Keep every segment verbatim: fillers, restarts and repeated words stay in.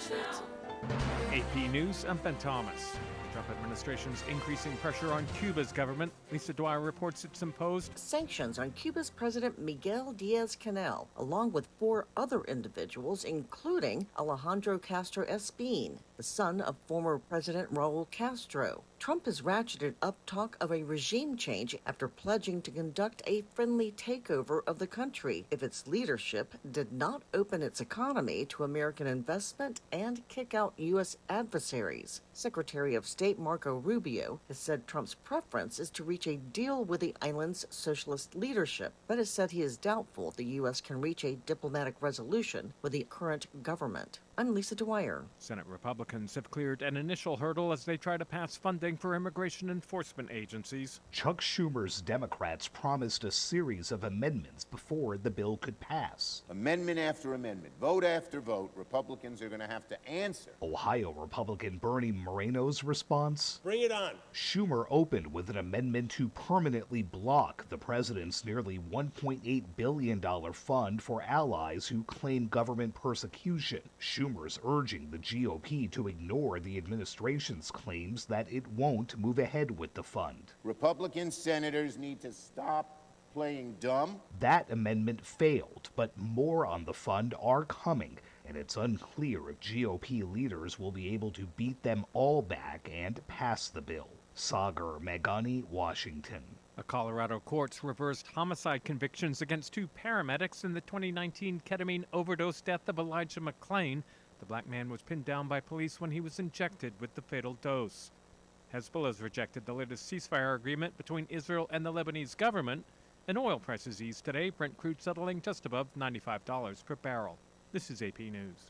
A P News, I'm Ben Thomas. The Trump administration's increasing pressure on Cuba's government. Lisa Dwyer reports it's imposed sanctions on Cuba's President Miguel Diaz-Canel, along with four other individuals, including Alejandro Castro Espín, the son of former President Raul Castro. Trump has ratcheted up talk of a regime change after pledging to conduct a friendly takeover of the country if its leadership did not open its economy to American investment and kick out U S adversaries. Secretary of State Marco Rubio has said Trump's preference is to reach a deal with the island's socialist leadership, but has said he is doubtful the U S can reach a diplomatic resolution with the current government. I'm Lisa Dwyer. Senate Republicans have cleared an initial hurdle as they try to pass funding for immigration enforcement agencies. Chuck Schumer's Democrats promised a series of amendments before the bill could pass. Amendment after amendment, vote after vote, Republicans are going to have to answer. Ohio Republican Bernie Moreno's response? Bring it on. Schumer opened with an amendment to permanently block the president's nearly one point eight billion dollars fund for allies who claim government persecution. Schumer's urging the G O P to ignore the administration's claims that it won't move ahead with the fund. Republican senators need to stop playing dumb. That amendment failed, but more on the fund are coming, and it's unclear if G O P leaders will be able to beat them all back and pass the bill. Sagar Meghani, Washington. A Colorado court's reversed homicide convictions against two paramedics in the twenty nineteen ketamine overdose death of Elijah McClain. The black man was pinned down by police when he was injected with the fatal dose. Hezbollah has rejected the latest ceasefire agreement between Israel and the Lebanese government, and oil prices eased today, Brent crude settling just above ninety-five dollars per barrel. This is A P News.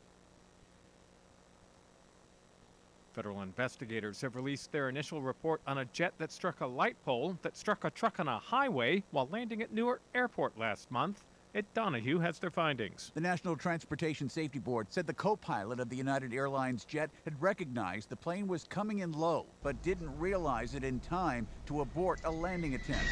Federal investigators have released their initial report on a jet that struck a light pole that struck a truck on a highway while landing at Newark Airport last month. Ed Donahue has their findings. The National Transportation Safety Board said the co-pilot of the United Airlines jet had recognized the plane was coming in low, but didn't realize it in time to abort a landing attempt.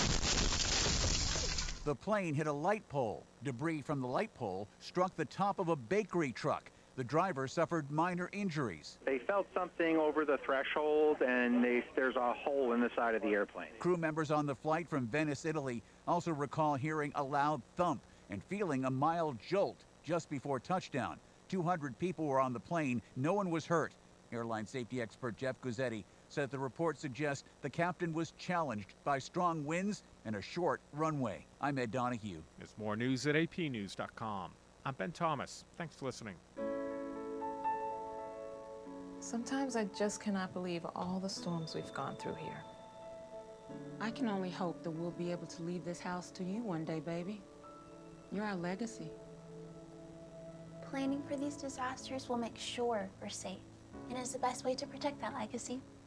The plane hit a light pole. Debris from the light pole struck the top of a bakery truck. The driver suffered minor injuries. They felt something over the threshold, and they, there's a hole in the side of the airplane. Crew members on the flight from Venice, Italy, also recall hearing a loud thump and feeling a mild jolt just before touchdown. two hundred people were on the plane. No one was hurt. Airline safety expert Jeff Guzzetti said the report suggests the captain was challenged by strong winds and a short runway. I'm Ed Donahue. There's more news at A P news dot com. I'm Ben Thomas. Thanks for listening. Sometimes I just cannot believe all the storms we've gone through here. I can only hope that we'll be able to leave this house to you one day, baby. You're our legacy. Planning for these disasters will make sure we're safe, and is the best way to protect that legacy.